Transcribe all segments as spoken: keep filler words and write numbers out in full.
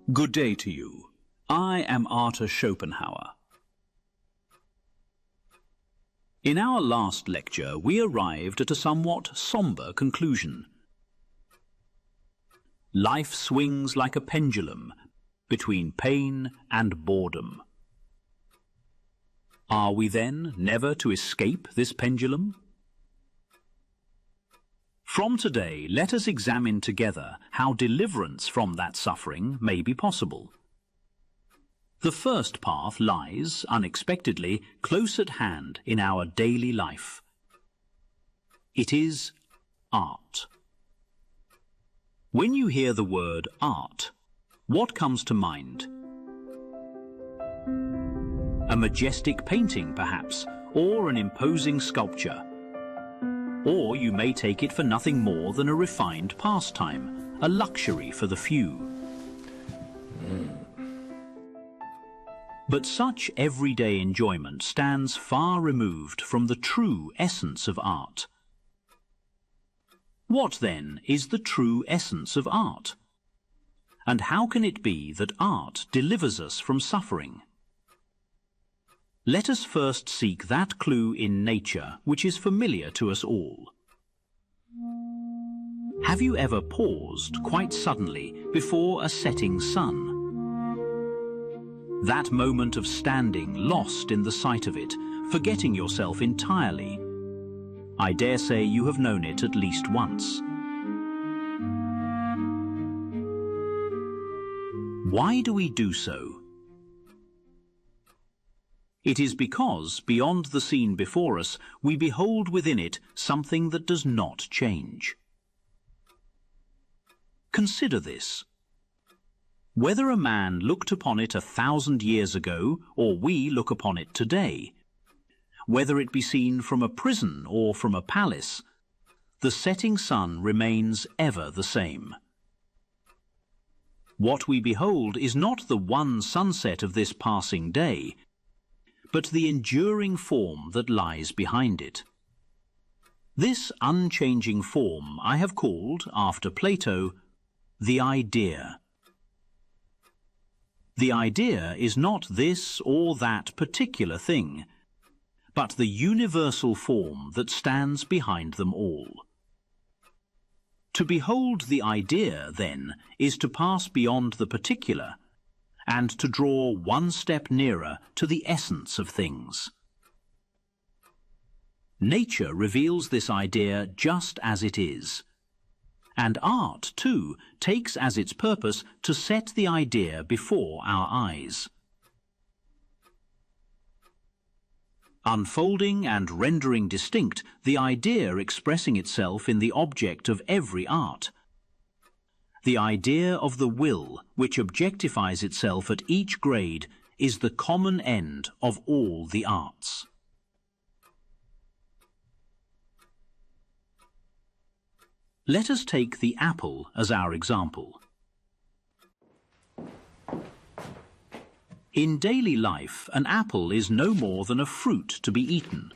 Good day to you. I am Arthur Schopenhauer. In our last lecture, we arrived at a somewhat sombre conclusion. Life swings like a pendulum between pain and boredom. Are we then never to escape this pendulum? From today, let us examine together how deliverance from that suffering may be possible. The first path lies, unexpectedly, close at hand in our daily life. It is art. When you hear the word art, what comes to mind? A majestic painting, perhaps, or an imposing sculpture. Or you may take it for nothing more than a refined pastime, a luxury for the few. But such everyday enjoyment stands far removed from the true essence of art. What, then, is the true essence of art? And how can it be that art delivers us from suffering? Let us first seek that clue in nature which is familiar to us all. Have you ever paused quite suddenly before a setting sun? That moment of standing lost in the sight of it, forgetting yourself entirely. I dare say you have known it at least once. Why do we do so? It is because, beyond the scene before us, we behold within it something that does not change. Consider this. Whether a man looked upon it a thousand years ago, or we look upon it today, whether it be seen from a prison or from a palace, the setting sun remains ever the same. What we behold is not the one sunset of this passing day, but the enduring form that lies behind it. This unchanging form I have called, after Plato, the idea. The idea is not this or that particular thing, but the universal form that stands behind them all. To behold the idea, then, is to pass beyond the particular, and to draw one step nearer to the essence of things. Nature reveals this idea just as it is, and art, too, takes as its purpose to set the idea before our eyes. Unfolding and rendering distinct the idea expressing itself in the object of every art, the idea of the will, which objectifies itself at each grade, is the common end of all the arts. Let us take the apple as our example. In daily life, an apple is no more than a fruit to be eaten.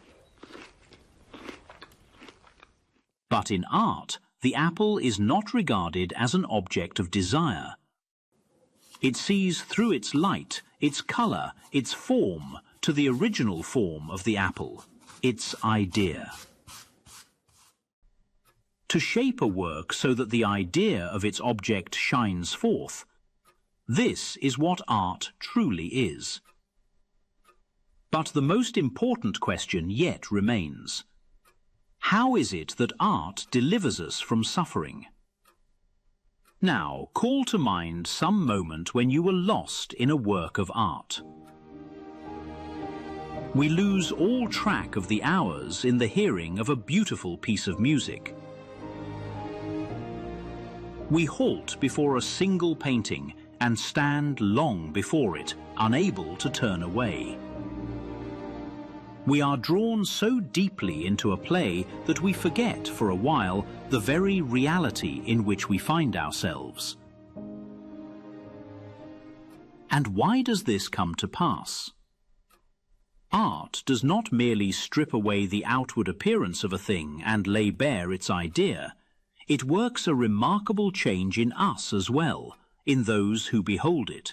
But in art, the apple is not regarded as an object of desire. It sees through its light, its colour, its form, to the original form of the apple, its idea. To shape a work so that the idea of its object shines forth, this is what art truly is. But the most important question yet remains. How is it that art delivers us from suffering? Now, call to mind some moment when you were lost in a work of art. We lose all track of the hours in the hearing of a beautiful piece of music. We halt before a single painting and stand long before it, unable to turn away. We are drawn so deeply into a play that we forget for a while the very reality in which we find ourselves. And why does this come to pass? Art does not merely strip away the outward appearance of a thing and lay bare its idea. It works a remarkable change in us as well, in those who behold it.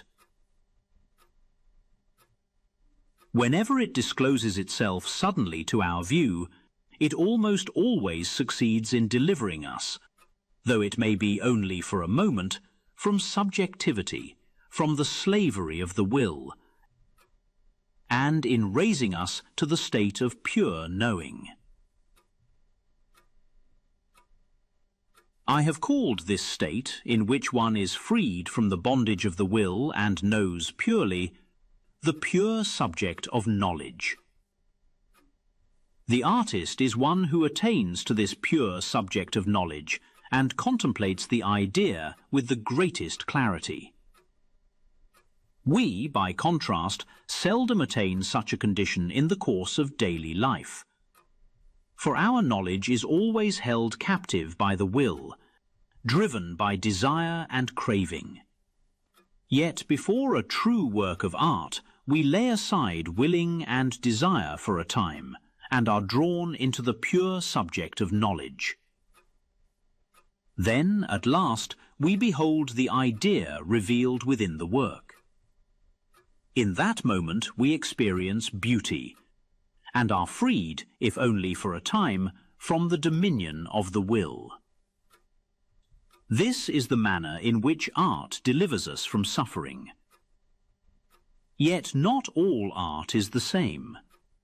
Whenever it discloses itself suddenly to our view, it almost always succeeds in delivering us, though it may be only for a moment, from subjectivity, from the slavery of the will, and in raising us to the state of pure knowing. I have called this state, in which one is freed from the bondage of the will and knows purely, the pure subject of knowledge. The artist is one who attains to this pure subject of knowledge and contemplates the idea with the greatest clarity. We, by contrast, seldom attain such a condition in the course of daily life. For our knowledge is always held captive by the will, driven by desire and craving. Yet before a true work of art, we lay aside willing and desire for a time, and are drawn into the pure subject of knowledge. Then, at last, we behold the idea revealed within the work. In that moment we experience beauty, and are freed, if only for a time, from the dominion of the will. This is the manner in which art delivers us from suffering. Yet not all art is the same.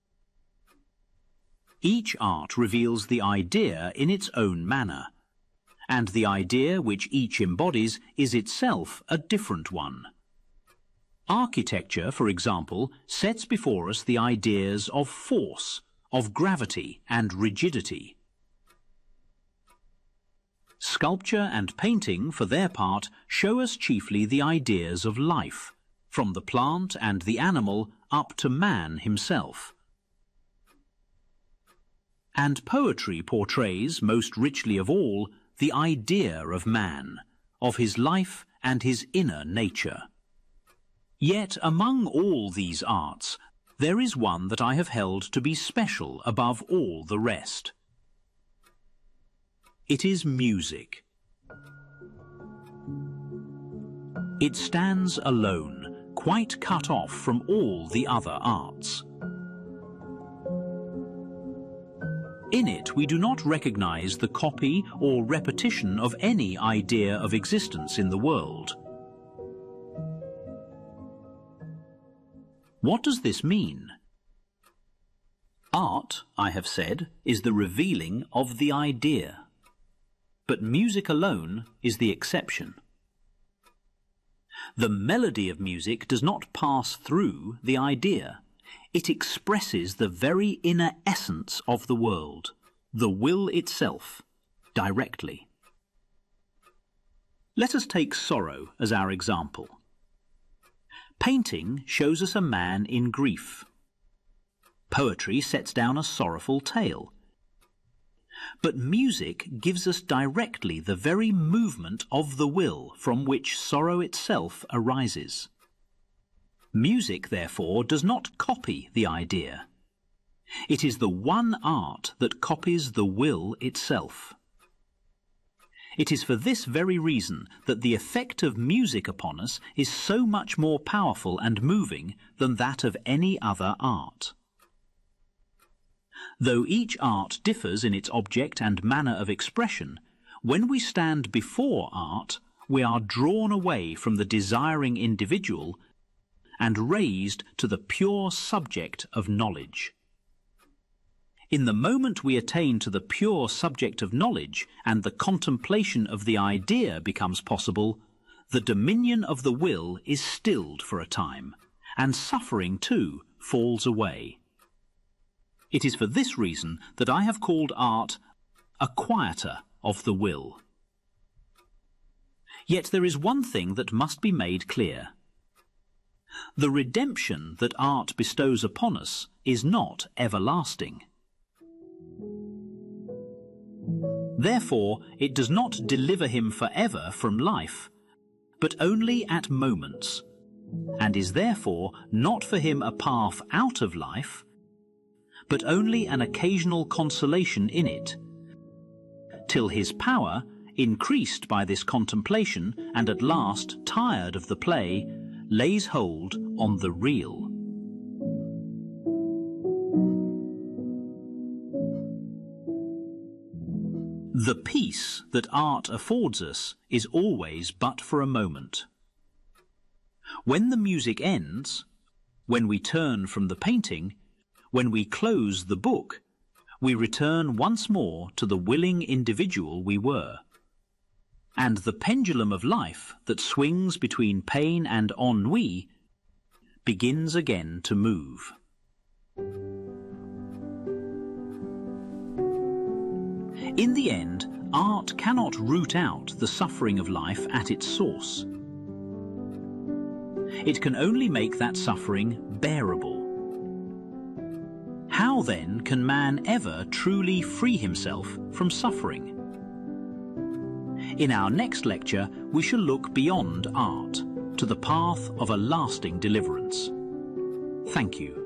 Each art reveals the idea in its own manner, and the idea which each embodies is itself a different one. Architecture, for example, sets before us the ideas of force, of gravity and rigidity. Sculpture and painting, for their part, show us chiefly the ideas of life, from the plant and the animal up to man himself. And poetry portrays, most richly of all, the idea of man, of his life and his inner nature. Yet among all these arts, there is one that I have held to be special above all the rest. It is music. It stands alone, quite cut off from all the other arts. In it we do not recognize the copy or repetition of any idea of existence in the world. What does this mean? Art, I have said, is the revealing of the idea. But music alone is the exception. The melody of music does not pass through the idea. It expresses the very inner essence of the world, the will itself, directly. Let us take sorrow as our example. Painting shows us a man in grief. Poetry sets down a sorrowful tale. But music gives us directly the very movement of the will from which sorrow itself arises. Music, therefore, does not copy the idea. It is the one art that copies the will itself. It is for this very reason that the effect of music upon us is so much more powerful and moving than that of any other art. Though each art differs in its object and manner of expression, when we stand before art, we are drawn away from the desiring individual and raised to the pure subject of knowledge. In the moment we attain to the pure subject of knowledge and the contemplation of the idea becomes possible, the dominion of the will is stilled for a time, and suffering too falls away. It is for this reason that I have called art a quieter of the will. Yet there is one thing that must be made clear. The redemption that art bestows upon us is not everlasting. Therefore, it does not deliver him forever from life, but only at moments, and is therefore not for him a path out of life, but only an occasional consolation in it, till his power, increased by this contemplation and at last tired of the play, lays hold on the real. The peace that art affords us is always but for a moment. When the music ends, when we turn from the painting, when we close the book, we return once more to the willing individual we were. And the pendulum of life that swings between pain and ennui begins again to move. In the end, art cannot root out the suffering of life at its source. It can only make that suffering bearable. How then can man ever truly free himself from suffering? In our next lecture, we shall look beyond art to the path of a lasting deliverance. Thank you.